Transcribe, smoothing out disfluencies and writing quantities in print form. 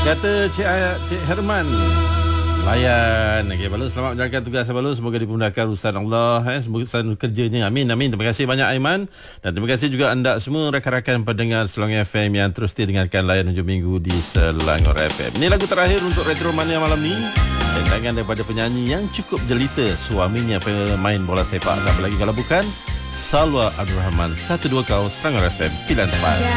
Kata Cik Herman, layan. Okey, Balus, selamat menjalankan tugas Balus. Semoga dimudahkan urusan Allah, semoga urusan kerjanya. Amin, amin. Terima kasih banyak Aiman. Dan terima kasih juga anda semua rakan-rakan pendengar Selangor FM yang terus dengarkan layan hujung minggu di Selangor FM. Ini lagu terakhir untuk Retro Mania malam ni. Tangan daripada penyanyi yang cukup jelita, suaminya pemain bola sepak. Siapa lagi kalau bukan Salwa Abdul Rahman. 1-2 kau, Selangor FM, pilihan tepat.